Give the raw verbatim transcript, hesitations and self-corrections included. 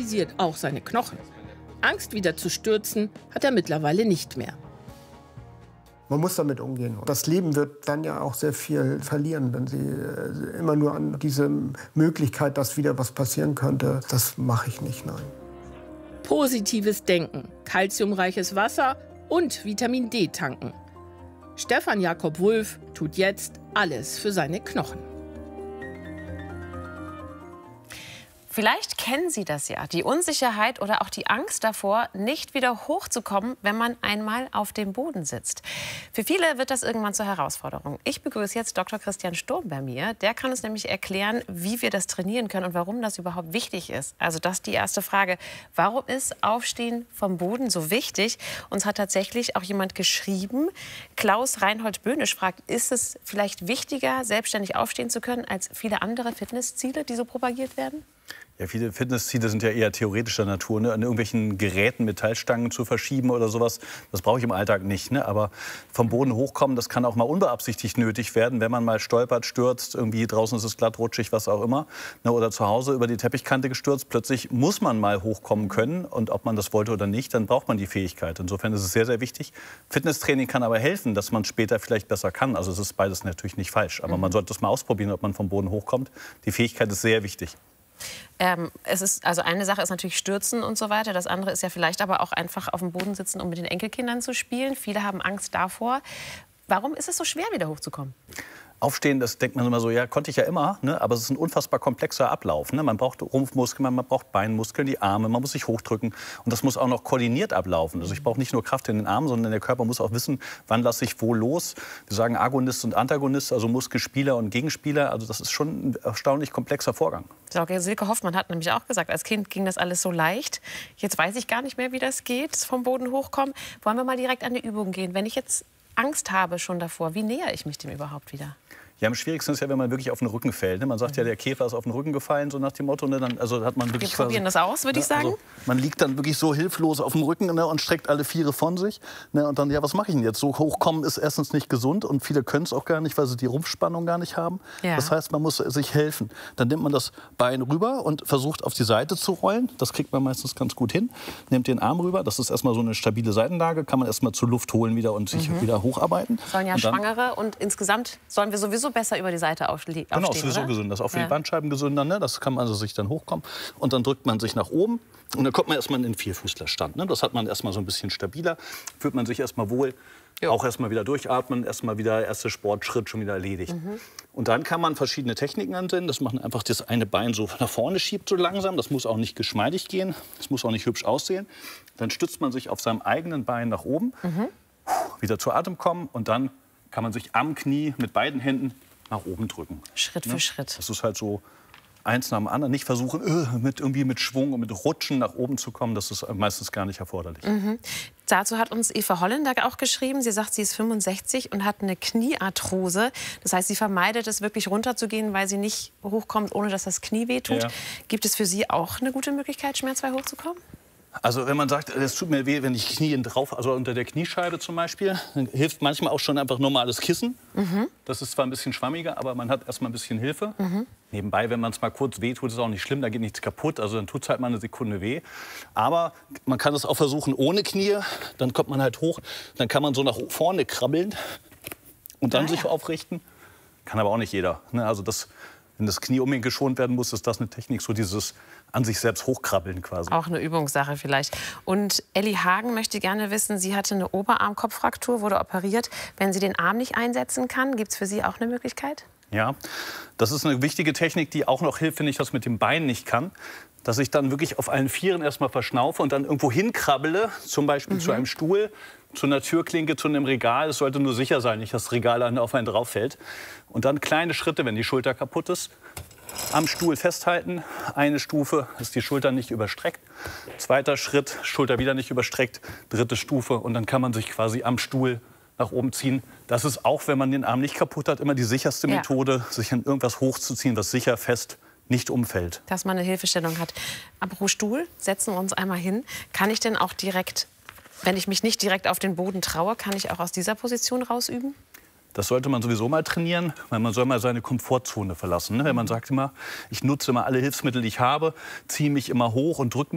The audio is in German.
stabilisiert auch seine Knochen. Angst, wieder zu stürzen, hat er mittlerweile nicht mehr. Man muss damit umgehen. Das Leben wird dann ja auch sehr viel verlieren, wenn Sie immer nur an diese Möglichkeit, dass wieder was passieren könnte, das mache ich nicht, nein. Positives Denken, kalziumreiches Wasser und Vitamin D tanken. Stefan Jakob Wulff tut jetzt alles für seine Knochen. Vielleicht kennen Sie das ja, die Unsicherheit oder auch die Angst davor, nicht wieder hochzukommen, wenn man einmal auf dem Boden sitzt. Für viele wird das irgendwann zur Herausforderung. Ich begrüße jetzt Doktor Christian Sturm bei mir. Der kann uns nämlich erklären, wie wir das trainieren können und warum das überhaupt wichtig ist. Also das ist die erste Frage. Warum ist Aufstehen vom Boden so wichtig? Uns hat tatsächlich auch jemand geschrieben. Klaus Reinhold Böhnisch fragt, ist es vielleicht wichtiger, selbstständig aufstehen zu können, als viele andere Fitnessziele, die so propagiert werden? Ja, viele Fitnessziele sind ja eher theoretischer Natur, ne? An irgendwelchen Geräten Metallstangen zu verschieben oder sowas. Das brauche ich im Alltag nicht. Ne? Aber vom Boden hochkommen, das kann auch mal unbeabsichtigt nötig werden, wenn man mal stolpert, stürzt, irgendwie draußen ist es glatt, rutschig, was auch immer. Ne? Oder zu Hause über die Teppichkante gestürzt. Plötzlich muss man mal hochkommen können. Und ob man das wollte oder nicht, dann braucht man die Fähigkeit. Insofern ist es sehr, sehr wichtig. Fitnesstraining kann aber helfen, dass man es später vielleicht besser kann. Also es ist beides natürlich nicht falsch. Aber mhm. man sollte es mal ausprobieren, ob man vom Boden hochkommt. Die Fähigkeit ist sehr wichtig. Ähm, es ist, also eine Sache ist natürlich Stürzen und so weiter. Das andere ist ja vielleicht aber auch einfach auf dem Boden sitzen, um mit den Enkelkindern zu spielen. Viele haben Angst davor. Warum ist es so schwer, wieder hochzukommen? Aufstehen, das denkt man immer so, ja, konnte ich ja immer, ne? Aber es ist ein unfassbar komplexer Ablauf. Ne? Man braucht Rumpfmuskeln, man braucht Beinmuskeln, die Arme, man muss sich hochdrücken. Und das muss auch noch koordiniert ablaufen. Also ich brauche nicht nur Kraft in den Armen, sondern der Körper muss auch wissen, wann lasse ich wo los. Wir sagen Agonist und Antagonist, also Muskelspieler und Gegenspieler. Also das ist schon ein erstaunlich komplexer Vorgang. Silke Hoffmann hat nämlich auch gesagt, als Kind ging das alles so leicht. Jetzt weiß ich gar nicht mehr, wie das geht, vom Boden hochkommen. Wollen wir mal direkt an die Übung gehen? Wenn ich jetzt Angst habe schon davor, wie nähere ich mich dem überhaupt wieder? Ja, am schwierigsten ist ja, wenn man wirklich auf den Rücken fällt. Ne? Man sagt ja, der Käfer ist auf den Rücken gefallen, so nach dem Motto. Ne? Dann, also hat man wirklich Wir probieren quasi, das aus, würde ne? ich sagen. Also, man liegt dann wirklich so hilflos auf dem Rücken, ne? Und streckt alle Viere von sich. Ne? Und dann, ja, was mache ich denn jetzt? So hochkommen ist erstens nicht gesund und viele können es auch gar nicht, weil sie die Rumpfspannung gar nicht haben. Ja. Das heißt, man muss sich helfen. Dann nimmt man das Bein rüber und versucht auf die Seite zu rollen. Das kriegt man meistens ganz gut hin. Nimmt den Arm rüber. Das ist erstmal so eine stabile Seitenlage. Kann man erstmal zur Luft holen wieder und sich mhm. wieder hocharbeiten. Sollen ja und dann, Schwangere und insgesamt sollen wir sowieso besser über die Seite aufstehen. Genau, ist sowieso gesünder. Das ist auch für ja. die Bandscheiben gesünder. Ne? Das kann man also sich dann hochkommen. Und dann drückt man sich nach oben. Und dann kommt man erstmal in den Vierfüßlerstand. Ne? Das hat man erstmal so ein bisschen stabiler. Fühlt man sich erstmal wohl. Jo. Auch erstmal wieder durchatmen. Erstmal wieder erster Sportschritt schon wieder erledigt. Mhm. Und dann kann man verschiedene Techniken anwenden. Das macht einfach das eine Bein so nach vorne schiebt so langsam. Das muss auch nicht geschmeidig gehen. Das muss auch nicht hübsch aussehen. Dann stützt man sich auf seinem eigenen Bein nach oben. Mhm. Wieder zu Atem kommen. Und dann kann man sich am Knie mit beiden Händen nach oben drücken. Schritt ne? für Schritt. Das ist halt so eins nach dem anderen. Nicht versuchen, äh, mit, irgendwie mit Schwung und mit Rutschen nach oben zu kommen. Das ist meistens gar nicht erforderlich. Mhm. Dazu hat uns Eva Holländer auch geschrieben. Sie sagt, sie ist fünfundsechzig und hat eine Kniearthrose. Das heißt, sie vermeidet es, wirklich runterzugehen, weil sie nicht hochkommt, ohne dass das Knie wehtut. Ja. Gibt es für Sie auch eine gute Möglichkeit, schmerzfrei hochzukommen? Also wenn man sagt, es tut mir weh, wenn ich Knie drauf, also unter der Kniescheibe zum Beispiel, dann hilft manchmal auch schon einfach normales Kissen. Mhm. Das ist zwar ein bisschen schwammiger, aber man hat erstmal ein bisschen Hilfe. Mhm. Nebenbei, wenn man es mal kurz weh tut, ist es auch nicht schlimm, da geht nichts kaputt. Also dann tut es halt mal eine Sekunde weh. Aber man kann es auch versuchen ohne Knie. Dann kommt man halt hoch, dann kann man so nach vorne krabbeln und dann ah, sich ja. aufrichten. Kann aber auch nicht jeder. Ne? Also das, wenn das Knie unbedingt geschont werden muss, ist das eine Technik, so dieses an sich selbst hochkrabbeln quasi. Auch eine Übungssache vielleicht. Und Elli Hagen möchte gerne wissen, sie hatte eine Oberarmkopffraktur, wurde operiert. Wenn sie den Arm nicht einsetzen kann, gibt es für Sie auch eine Möglichkeit? Ja, das ist eine wichtige Technik, die auch noch hilft, wenn ich das mit dem Bein nicht kann. Dass ich dann wirklich auf allen Vieren erstmal verschnaufe und dann irgendwo hinkrabbele, zum Beispiel mhm. zu einem Stuhl, zu einer Türklinke, zu einem Regal. Es sollte nur sicher sein, nicht, dass das Regal auf einen drauf fällt. Und dann kleine Schritte, wenn die Schulter kaputt ist. Am Stuhl festhalten, eine Stufe ist die Schulter nicht überstreckt, zweiter Schritt, Schulter wieder nicht überstreckt, dritte Stufe und dann kann man sich quasi am Stuhl nach oben ziehen. Das ist auch, wenn man den Arm nicht kaputt hat, immer die sicherste ja. Methode, sich an irgendwas hochzuziehen, was sicher fest nicht umfällt. Dass man eine Hilfestellung hat. Apropos Stuhl, setzen wir uns einmal hin. Kann ich denn auch direkt, wenn ich mich nicht direkt auf den Boden traue, kann ich auch aus dieser Position rausüben? Das sollte man sowieso mal trainieren, weil man soll mal seine Komfortzone verlassen. Ne? Wenn man sagt immer, ich nutze immer alle Hilfsmittel, die ich habe, ziehe mich immer hoch und drücke